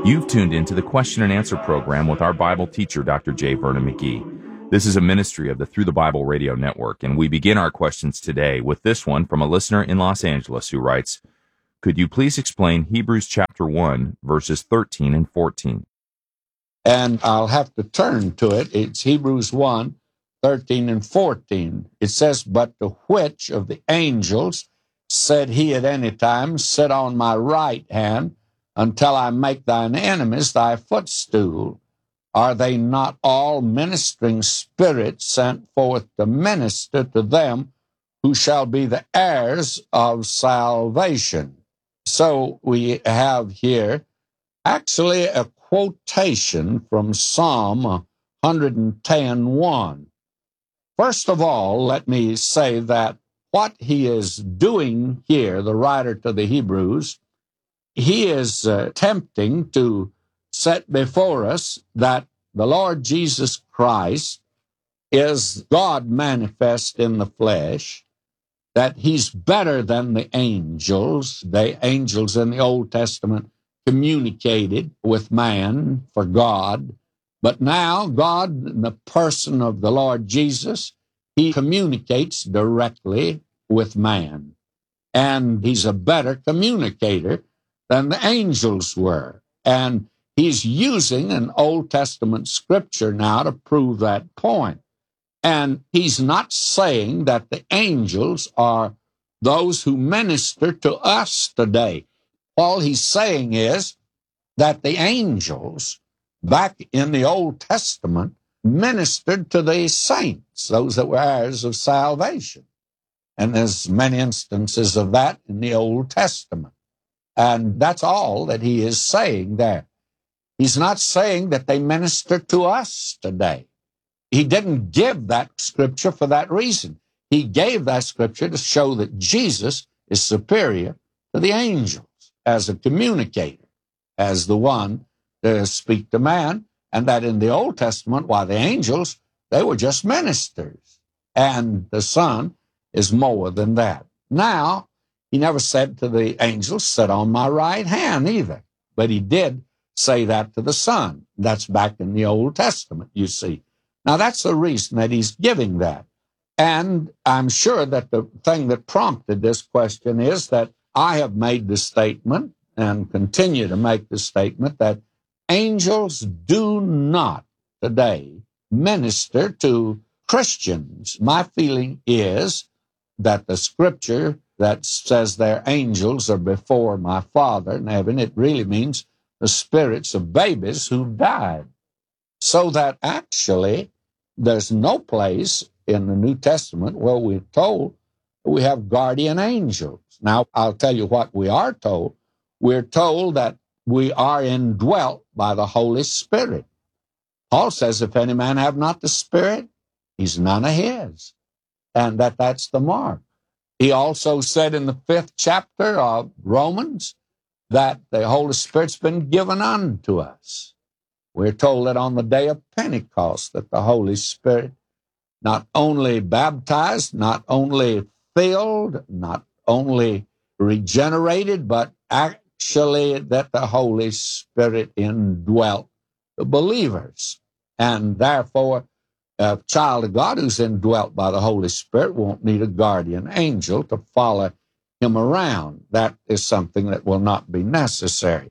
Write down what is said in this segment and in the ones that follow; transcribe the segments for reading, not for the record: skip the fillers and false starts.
You've tuned into the question and answer program with our Bible teacher, Dr. J. Vernon McGee. This is a ministry of the Through the Bible Radio Network, and we begin our questions today with this one from a listener in Los Angeles who writes, "Could you please explain Hebrews chapter 1, verses 13 and 14? And I'll have to turn to it. It's Hebrews 1, 13 and 14. It says, "But to which of the angels said he at any time, Sit on my right hand until I make thine enemies thy footstool? Are they not all ministering spirits sent forth to minister to them who shall be the heirs of salvation?" So we have here actually a quotation from Psalm 110:1. First of all, let me say that what he is doing here, the writer to the Hebrews, he is attempting to set before us that the Lord Jesus Christ is God manifest in the flesh, that he's better than the angels. The angels in the Old Testament communicated with man for God, but now God, in the person of the Lord Jesus, he communicates directly with man, and he's a better communicator than the angels were. And he's using an Old Testament scripture now to prove that point. And he's not saying that the angels are those who minister to us today. All he's saying is that the angels back in the Old Testament ministered to the saints, those that were heirs of salvation. And there's many instances of that in the Old Testament. And that's all that he is saying there. He's not saying that they minister to us today. He didn't give that scripture for that reason. He gave that scripture to show that Jesus is superior to the angels as a communicator, as the one to speak to man, and that in the Old Testament, while the angels, they were just ministers, and the Son is more than that. Now, he never said to the angels, "Sit on my right hand," either, but he did say that to the Son. That's back in the Old Testament, you see. Now, that's the reason that he's giving that. And I'm sure that the thing that prompted this question is that I have made the statement and continue to make the statement that angels do not today minister to Christians. My feeling is that the scripture that says their angels are before my Father in heaven, it really means the spirits of babies who've died. So that actually there's no place in the New Testament where we're told we have guardian angels. Now, I'll tell you what we are told. We're told that we are indwelt by the Holy Spirit. Paul says, if any man have not the Spirit, he's none of his. And that's the mark. He also said in the 5th chapter of Romans that the Holy Spirit's been given unto us. We're told that on the day of Pentecost that the Holy Spirit not only baptized, not only filled, not only regenerated, but actually that the Holy Spirit indwelt the believers. And therefore, a child of God who's indwelt by the Holy Spirit won't need a guardian angel to follow him around. That is something that will not be necessary.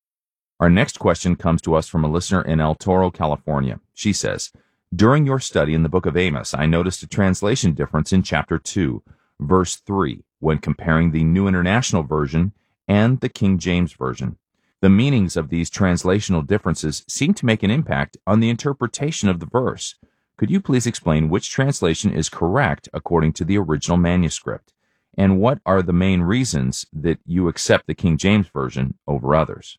Our next question comes to us from a listener in El Toro, California. She says, "During your study in the book of Amos, I noticed a translation difference in chapter 2, verse 3, when comparing the New International Version and the King James Version. The meanings of these translational differences seem to make an impact on the interpretation of the verse. Could you please explain which translation is correct according to the original manuscript? And what are the main reasons that you accept the King James Version over others?"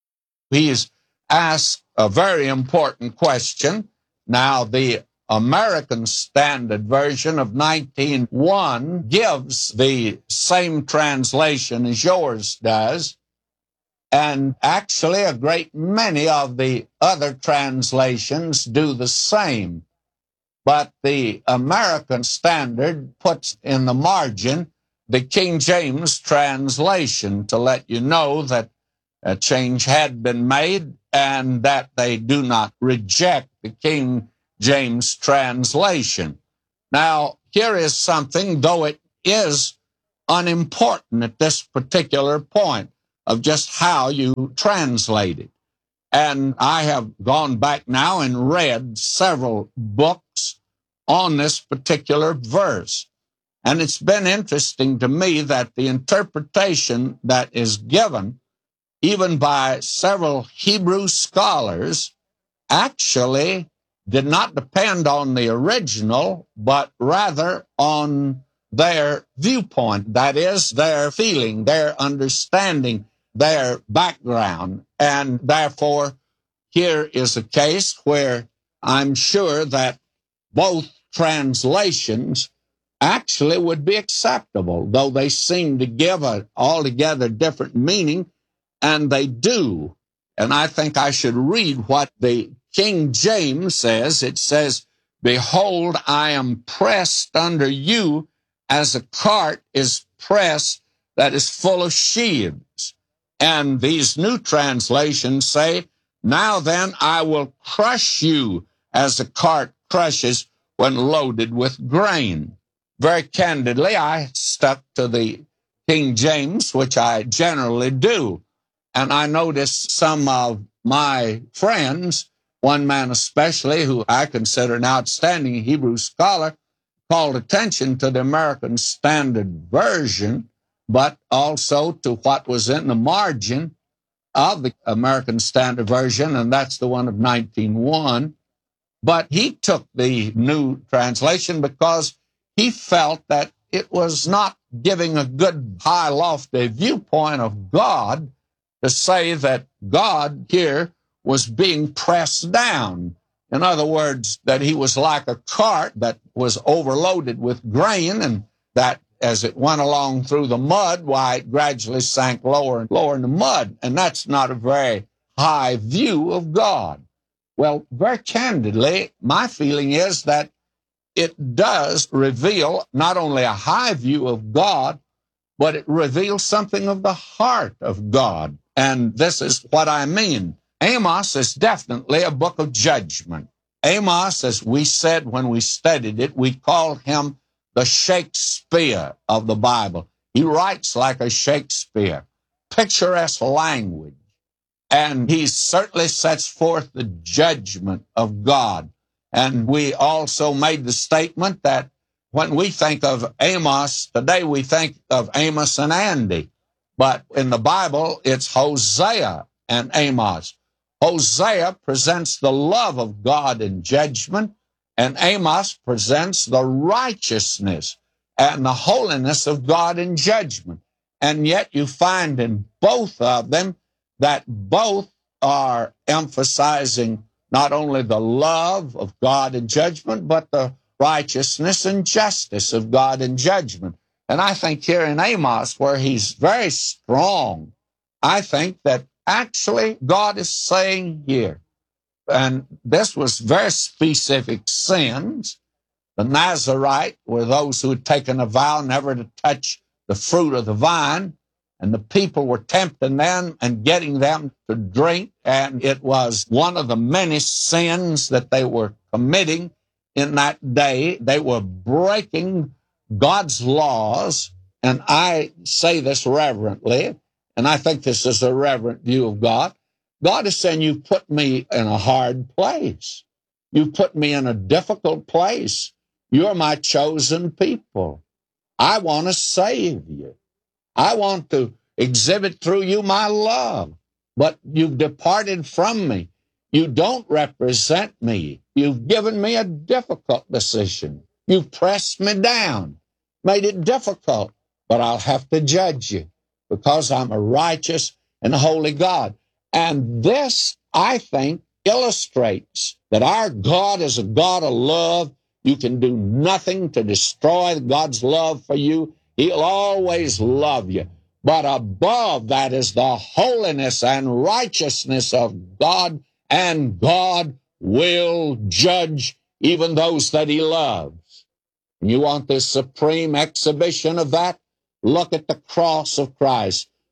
He's asked a very important question. Now, the American Standard Version of 1901 gives the same translation as yours does, and actually a great many of the other translations do the same. But the American Standard puts in the margin the King James translation to let you know that a change had been made and that they do not reject the King James translation. Now, here is something, though it is unimportant at this particular point of just how you translate it. And I have gone back now and read several books on this particular verse. And it's been interesting to me that the interpretation that is given, even by several Hebrew scholars, actually did not depend on the original, but rather on their viewpoint, that is, their feeling, their understanding, their background. And therefore, here is a case where I'm sure that both translations actually would be acceptable, though they seem to give an altogether different meaning, and they do. And I think I should read what the King James says. It says, "Behold, I am pressed under you as a cart is pressed that is full of sheaves." And these new translations say, "Now then, I will crush you as a cart crushes when loaded with grain." Very candidly, I stuck to the King James, which I generally do. And I noticed some of my friends, one man especially, who I consider an outstanding Hebrew scholar, called attention to the American Standard Version, but also to what was in the margin of the American Standard Version, and that's the one of 1901. But he took the new translation because he felt that it was not giving a good, high, lofty viewpoint of God to say that God here was being pressed down. In other words, that he was like a cart that was overloaded with grain, and that as it went along through the mud, why, it gradually sank lower and lower in the mud. And that's not a very high view of God. Well, very candidly, my feeling is that it does reveal not only a high view of God, but it reveals something of the heart of God. And this is what I mean. Amos is definitely a book of judgment. Amos, as we said when we studied it, we called him the Shakespeare of the Bible. He writes like a Shakespeare, picturesque language. And he certainly sets forth the judgment of God. And we also made the statement that when we think of Amos today, we think of Amos and Andy. But in the Bible, it's Hosea and Amos. Hosea presents the love of God in judgment, and Amos presents the righteousness and the holiness of God in judgment. And yet you find in both of them that both are emphasizing not only the love of God in judgment, but the righteousness and justice of God in judgment. And I think here in Amos, where he's very strong, I think that actually God is saying here, and this was very specific sins. The Nazarite were those who had taken a vow never to touch the fruit of the vine, and the people were tempting them and getting them to drink, and it was one of the many sins that they were committing in that day. They were breaking God's laws, and I say this reverently, and I think this is a reverent view of God. God is saying, you put me in a hard place. You put me in a difficult place. You're my chosen people. I want to save you. I want to exhibit through you my love, but you've departed from me. You don't represent me. You've given me a difficult decision. You've pressed me down, made it difficult, but I'll have to judge you because I'm a righteous and holy God. And this, I think, illustrates that our God is a God of love. You can do nothing to destroy God's love for you. He'll always love you. But above that is the holiness and righteousness of God, and God will judge even those that he loves. You want this supreme exhibition of that? Look at the cross of Christ.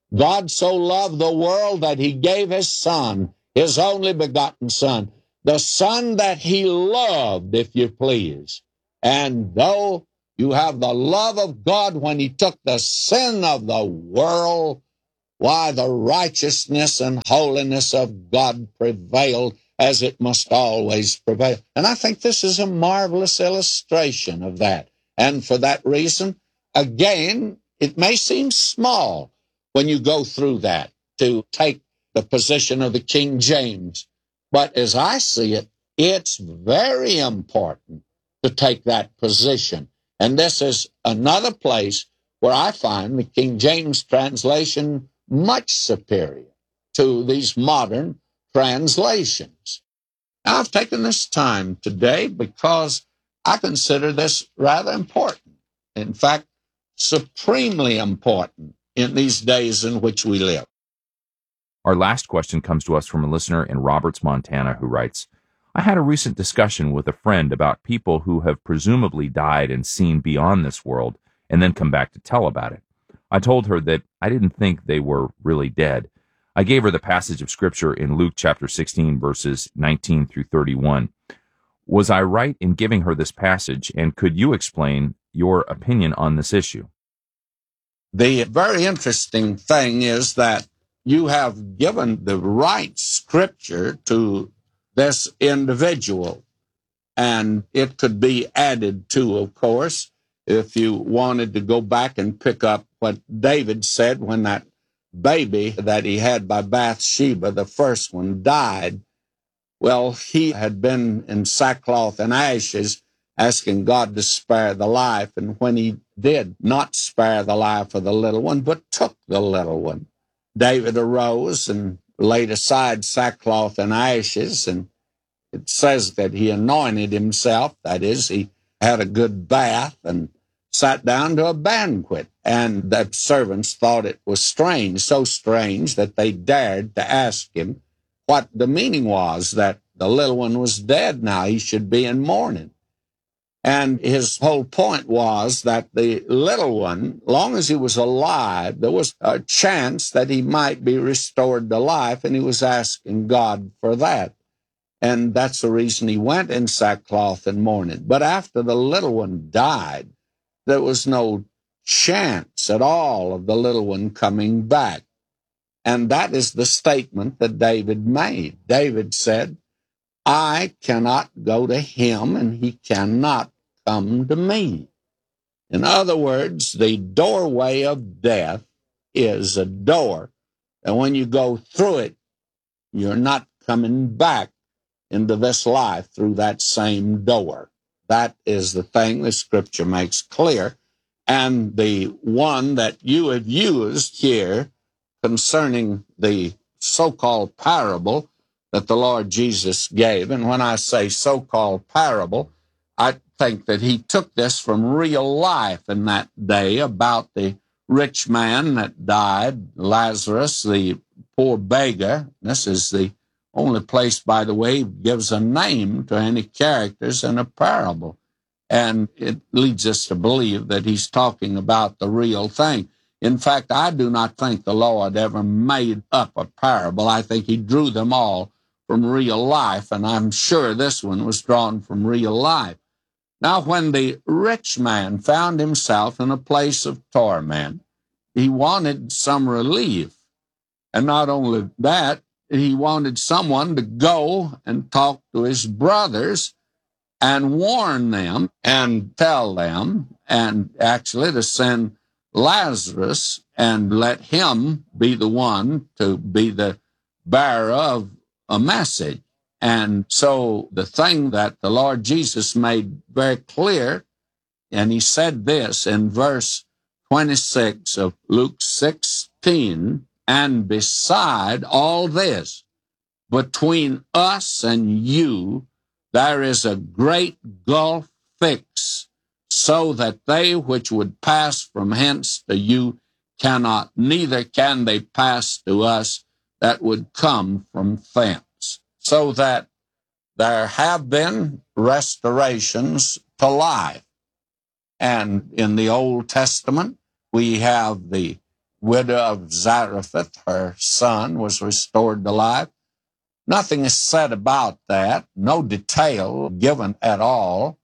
God so loved the world that he gave his Son, his only begotten Son, the Son that he loved, if you please. And though you have the love of God when he took the sin of the world, why, the righteousness and holiness of God prevailed, as it must always prevail. And I think this is a marvelous illustration of that. And for that reason, again, it may seem small when you go through that to take the position of the King James. But as I see it, it's very important to take that position. And this is another place where I find the King James translation much superior to these modern translations. Now, I've taken this time today because I consider this rather important. In fact, supremely important in these days in which we live. Our last question comes to us from a listener in Roberts, Montana, who writes, I had a recent discussion with a friend about people who have presumably died and seen beyond this world and then come back to tell about it. I told her that I didn't think they were really dead. I gave her the passage of Scripture in Luke chapter 16, verses 19 through 31. Was I right in giving her this passage, and could you explain your opinion on this issue? The very interesting thing is that you have given the right Scripture to this individual, and it could be added to, of course, if you wanted to go back and pick up what David said when that baby that he had by Bathsheba, the first one, died. Well, he had been in sackcloth and ashes asking God to spare the life, and when he did not spare the life of the little one, but took the little one, David arose and laid aside sackcloth and ashes, and it says that he anointed himself, that is, he had a good bath and sat down to a banquet. And the servants thought it was strange, so strange that they dared to ask him what the meaning was, that the little one was dead now, he should be in mourning. And his whole point was that the little one, long as he was alive, there was a chance that he might be restored to life, and he was asking God for that. And that's the reason he went in sackcloth and mourning. But after the little one died, there was no chance at all of the little one coming back. And that is the statement that David made. David said, I cannot go to him, and he cannot come to me. In other words, the doorway of death is a door, and when you go through it, you're not coming back into this life through that same door. That is the thing the Scripture makes clear. And the one that you have used here concerning the so-called parable that the Lord Jesus gave, and when I say so-called parable, I think that he took this from real life in that day about the rich man that died, Lazarus, the poor beggar. This is the only place, by the way, gives a name to any characters in a parable. And it leads us to believe that he's talking about the real thing. In fact, I do not think the Lord ever made up a parable. I think he drew them all from real life, and I'm sure this one was drawn from real life. Now, when the rich man found himself in a place of torment, he wanted some relief. And not only that, he wanted someone to go and talk to his brothers and warn them and tell them, and actually to send Lazarus and let him be the one to be the bearer of a message. And so the thing that the Lord Jesus made very clear, and he said this in verse 26 of Luke 16, and beside all this, between us and you, there is a great gulf fixed, so that they which would pass from hence to you cannot, neither can they pass to us that would come from thence. So that there have been restorations to life. And in the Old Testament, we have the widow of Zarephath, her son, was restored to life. Nothing is said about that, no detail given at all.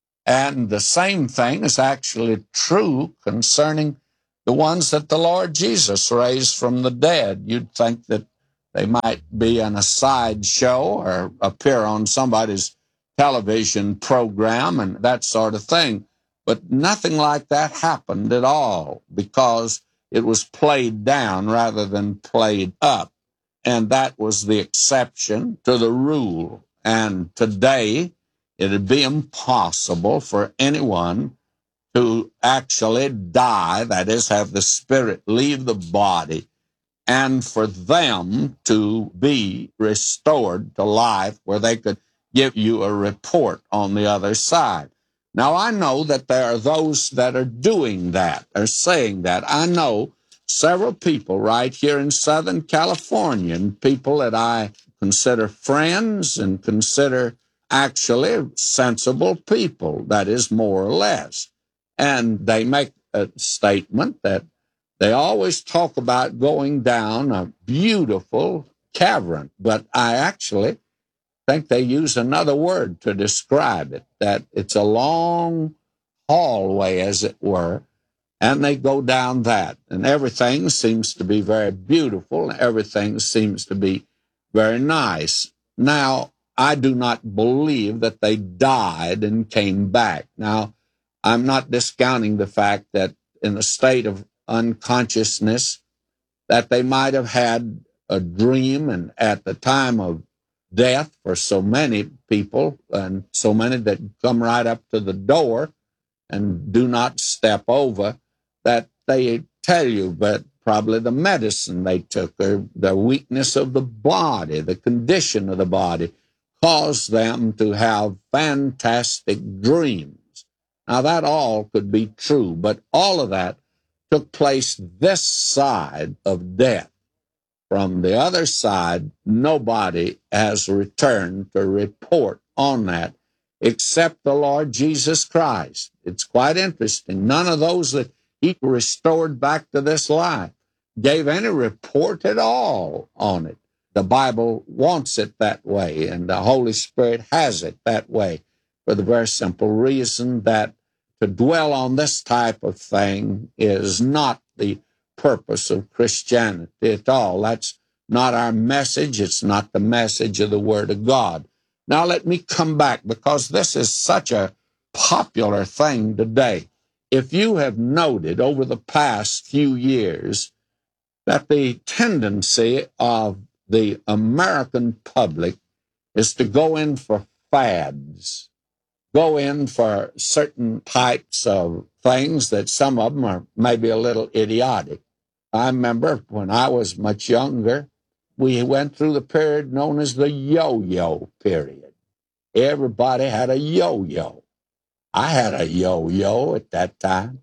And the same thing is actually true concerning the ones that the Lord Jesus raised from the dead. You'd think that they might be in a side show or appear on somebody's television program and that sort of thing. But nothing like that happened at all because it was played down rather than played up. And that was the exception to the rule. And today, it'd be impossible for anyone to actually die, that is, have the spirit leave the body, and for them to be restored to life where they could give you a report on the other side. Now, I know that there are those that are doing that, are saying that. I know several people right here in Southern California, and people that I consider friends and consider actually sensible people, that is, more or less. And they make a statement that they always talk about going down a beautiful cavern, but I actually think they use another word to describe it, that it's a long hallway, as it were, and they go down that, and everything seems to be very beautiful, everything seems to be very nice. Now, I do not believe that they died and came back. Now, I'm not discounting the fact that in a state of unconsciousness, that they might have had a dream, and at the time of death for so many people, and so many that come right up to the door and do not step over, that they tell you, but probably the medicine they took or the weakness of the body, the condition of the body, caused them to have fantastic dreams. Now, that all could be true, but all of that took place this side of death. From the other side, nobody has returned to report on that except the Lord Jesus Christ. It's quite interesting. None of those that he restored back to this life gave any report at all on it. The Bible wants it that way, and the Holy Spirit has it that way for the very simple reason that to dwell on this type of thing is not the purpose of Christianity at all. That's not our message. It's not the message of the Word of God. Now let me come back, because this is such a popular thing today. If you have noted over the past few years that the tendency of the American public is to go in for fads, go in for certain types of things that some of them are maybe a little idiotic. I remember when I was much younger, we went through the period known as the yo-yo period. Everybody had a yo-yo. I had a yo-yo at that time.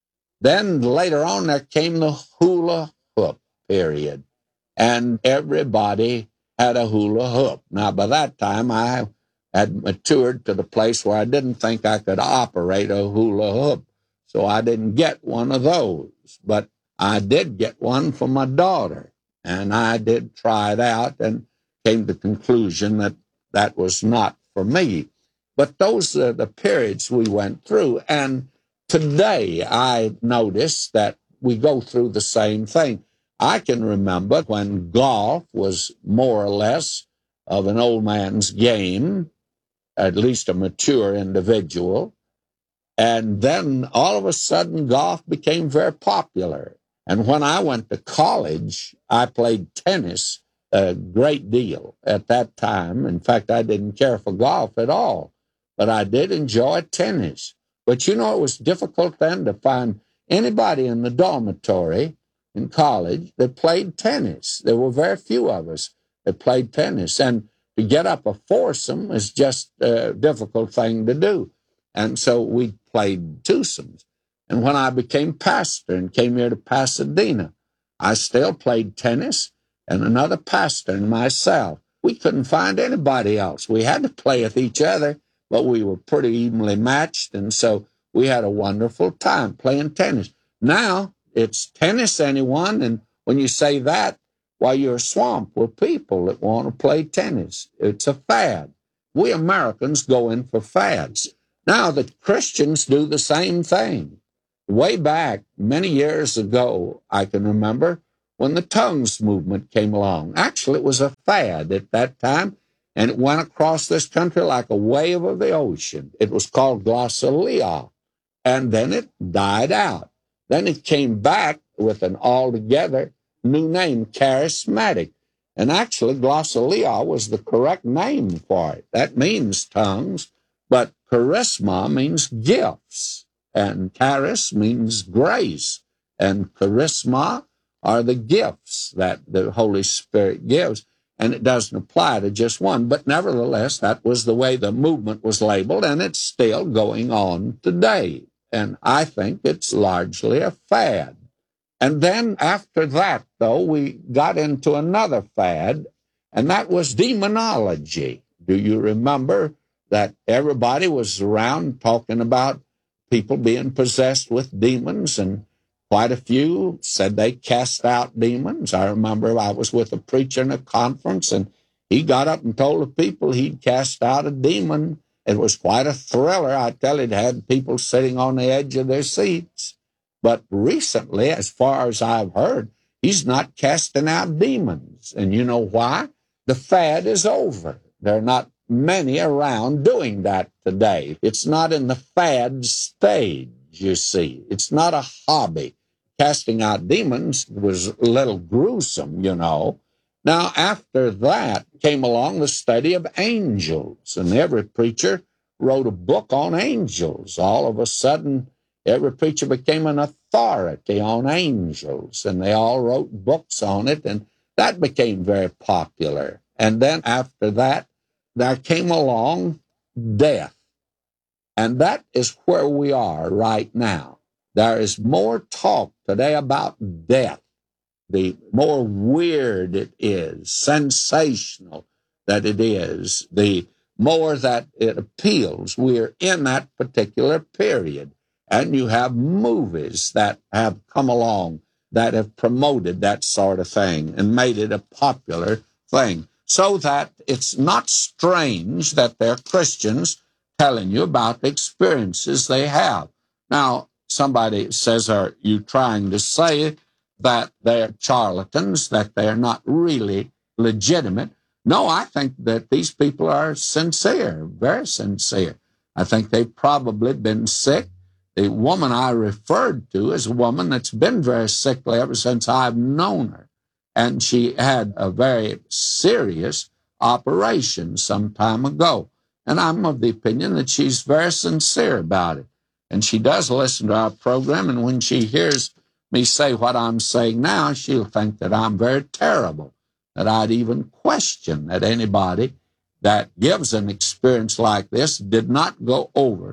Then later on, there came the hula hoop period, and everybody had a hula hoop. Now, by that time, I had matured to the place where I didn't think I could operate a hula hoop, so I didn't get one of those. But I did get one for my daughter, and I did try it out and came to the conclusion that that was not for me. But those are the periods we went through, and today I notice that we go through the same thing. I can remember when golf was more or less of an old man's game, at least a mature individual. And then all of a sudden, golf became very popular. And when I went to college, I played tennis a great deal at that time. In fact, I didn't care for golf at all, but I did enjoy tennis. But you know, it was difficult then to find anybody in the dormitory in college that played tennis. There were very few of us that played tennis. And to get up a foursome is just a difficult thing to do. And so we played twosomes. And when I became pastor and came here to Pasadena, I still played tennis, and another pastor and myself. We couldn't find anybody else. We had to play with each other, but we were pretty evenly matched, and so we had a wonderful time playing tennis. Now, it's tennis, anyone? And when you say that, why, you're swamped with people that want to play tennis. It's a fad. We Americans go in for fads. Now, the Christians do the same thing. Way back, many years ago, I can remember when the tongues movement came along. Actually, it was a fad at that time, and it went across this country like a wave of the ocean. It was called glossolalia, and then it died out. Then it came back with an altogether new name, charismatic. And actually, glossolalia was the correct name for it. That means tongues, but charisma means gifts, and charis means grace, and charisma are the gifts that the Holy Spirit gives, and it doesn't apply to just one. But nevertheless, that was the way the movement was labeled, and it's still going on today. And I think it's largely a fad. And then after that, though, we got into another fad, and that was demonology. Do you remember that everybody was around talking about people being possessed with demons, and quite a few said they cast out demons? I remember I was with a preacher in a conference, and he got up and told the people he'd cast out a demon. It was quite a thriller. I tell you, it had people sitting on the edge of their seats. But recently, as far as I've heard, he's not casting out demons. And you know why? The fad is over. There are not many around doing that today. It's not in the fad stage, you see. It's not a hobby. Casting out demons was a little gruesome, you know. Now, after that came along the study of angels, and every preacher wrote a book on angels. All of a sudden, every preacher became an authority on angels, and they all wrote books on it, and that became very popular. And then after that, there came along death, and that is where we are right now. There is more talk today about death. The more weird it is, sensational that it is, the more that it appeals. We're in that particular period. And you have movies that have come along that have promoted that sort of thing and made it a popular thing. So that it's not strange that there are Christians telling you about the experiences they have. Now, somebody says, are you trying to say that they're charlatans, that they're not really legitimate? No, I think that these people are sincere, very sincere. I think they've probably been sick. The woman I referred to is a woman that's been very sickly ever since I've known her. And she had a very serious operation some time ago. And I'm of the opinion that she's very sincere about it. And she does listen to our program, and when she hears me say what I'm saying now, she'll think that I'm very terrible, that I'd even question that anybody that gives an experience like this did not go over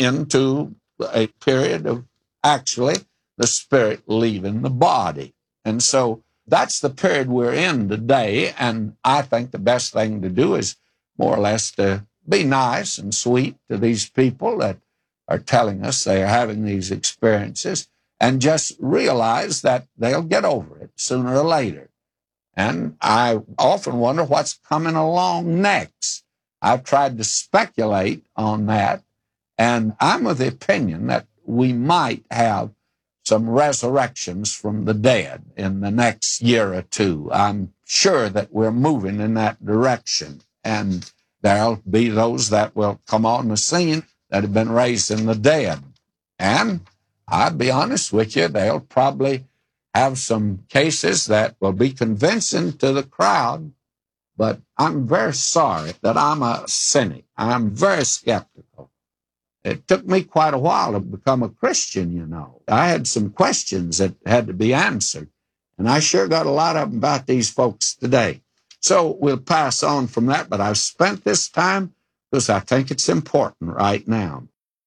into a period of actually the spirit leaving the body. And so that's the period we're in today, and I think the best thing to do is more or less to be nice and sweet to these people that are telling us they are having these experiences, and just realize that they'll get over it sooner or later. And I often wonder what's coming along next. I've tried to speculate on that, and I'm of the opinion that we might have some resurrections from the dead in the next year or two. I'm sure that we're moving in that direction, and there'll be those that will come on the scene that have been raised from the dead. And I'll be honest with you, they'll probably have some cases that will be convincing to the crowd, but I'm very sorry that I'm a cynic. I'm very skeptical. It took me quite a while to become a Christian, you know. I had some questions that had to be answered, and I sure got a lot of them about these folks today. So we'll pass on from that, but I've spent this time because I think it's important right now.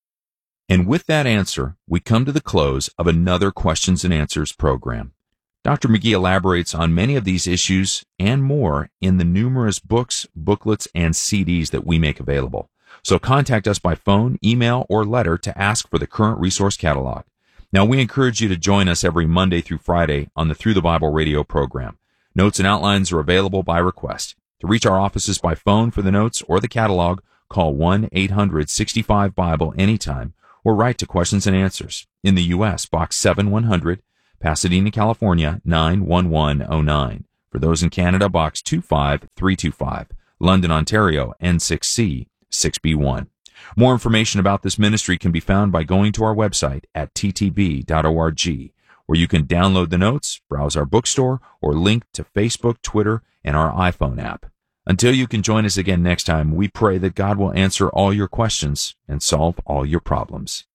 And with that answer, we come to the close of another Questions and Answers program. Dr. McGee elaborates on many of these issues and more in the numerous books, booklets, and CDs that we make available. So contact us by phone, email, or letter to ask for the current resource catalog. Now, we encourage you to join us every Monday through Friday on the Through the Bible radio program. Notes and outlines are available by request. To reach our offices by phone for the notes or the catalog, call 1-800-65-BIBLE anytime or write to Questions and Answers. In the U.S., Box 7100, Pasadena, California, 91109. For those in Canada, Box 25325, London, Ontario, N6C 6B1. More information about this ministry can be found by going to our website at ttb.org, where you can download the notes, browse our bookstore, or link to Facebook, Twitter, and our iPhone app. Until you can join us again next time, we pray that God will answer all your questions and solve all your problems.